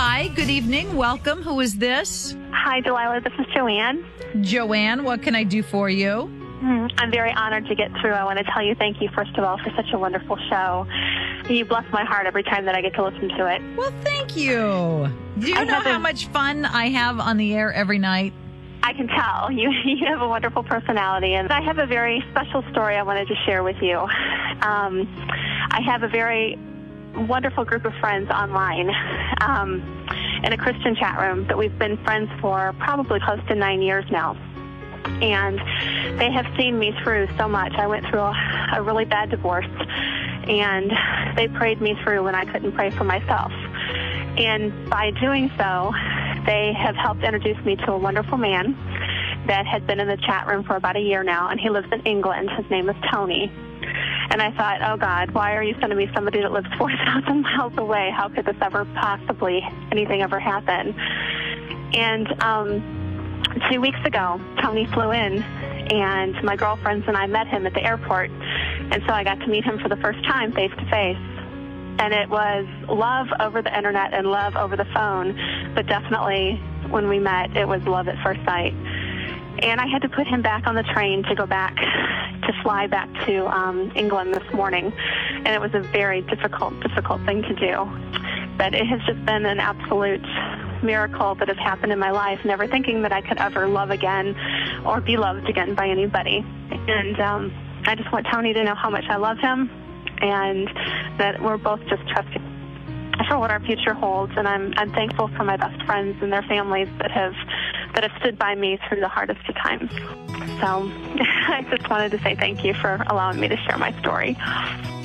Hi, good evening. Welcome. Who is this? Hi, Delilah. This is Joanne. Joanne, what can I do for you? I'm very honored to get through. I want to tell you thank you, first of all, for such a wonderful show. You bless my heart every time that I get to listen to it. Well, thank you. Do you know how much fun I have on the air every night? I can tell. You have a wonderful personality, and I have a very special story I wanted to share with you. I have a very wonderful group of friends online in a Christian chat room that we've been friends for probably close to 9 years now. And they have seen me through so much. I went through a really bad divorce, and they prayed me through when I couldn't pray for myself. And by doing so, they have helped introduce me to a wonderful man that had been in the chat room for about a year now, and he lives in England. His name is Tony. And I thought, oh, God, why are you sending me somebody that lives 4,000 miles away? How could this ever possibly, anything ever happen? And 2 weeks ago, Tony flew in, and my girlfriends and I met him at the airport. And so I got to meet him for the first time face-to-face. And it was love over the internet and love over the phone. But definitely, when we met, it was love at first sight. And I had to put him back on the train to go back, to fly back to England this morning. And it was a very difficult thing to do. But it has just been an absolute miracle that has happened in my life, never thinking that I could ever love again or be loved again by anybody. And I just want Tony to know how much I love him, and that we're both just trusting for what our future holds. And I'm thankful for my best friends and their families that have stood by me through the hardest of times. So I just wanted to say thank you for allowing me to share my story.